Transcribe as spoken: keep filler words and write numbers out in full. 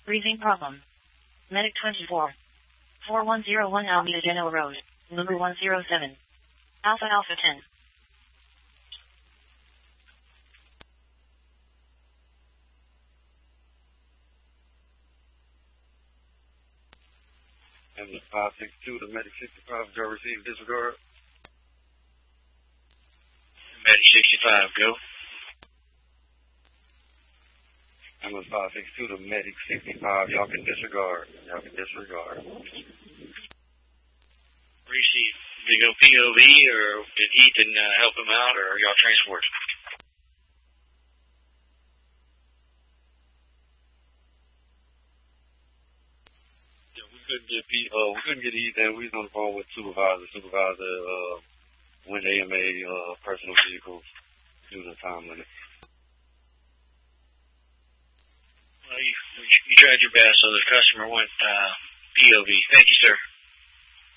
Breathing problem. Medic twenty-four. four one zero one Alameda Genoa Road, number one zero seven. Alpha Alpha ten. Ambulance five six two, the medic sixty-five, do I receive disregard? Medic sixty-five, go. Ambulance five six two, the medic sixty-five, y'all can disregard. Y'all can disregard. Receive. Did he go P O V, or did Ethan uh, help him out, or y'all transport? Yeah, we couldn't get P, uh, we couldn't get Ethan. We was on the phone with supervisor. Supervisor uh, went A M A uh, personal vehicles due to the time limit. Well, you, you tried your best, so the customer went uh, P O V. Thank you, sir.